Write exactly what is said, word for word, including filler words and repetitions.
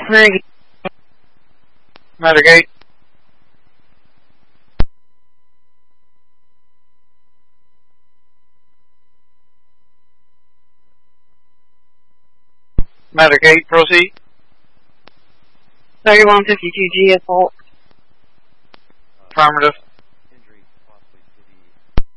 Very good. Matter eight. Matter eight, proceed. thirty-one fifty-two G assault. Affirmative.